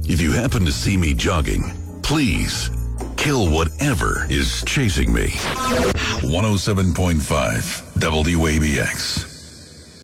If you happen to see me jogging, please kill whatever is chasing me. 107.5 WABX.